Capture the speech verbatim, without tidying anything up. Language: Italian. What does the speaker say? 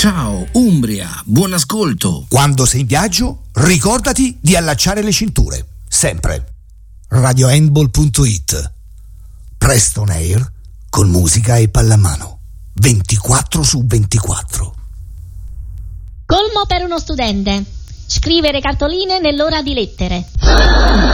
Ciao Umbria, buon ascolto. Quando sei in viaggio, ricordati di allacciare le cinture, sempre. radio handball punto it. Preston Air con musica e pallamano, ventiquattro su ventiquattro. Colmo per uno studente: scrivere cartoline nell'ora di lettere.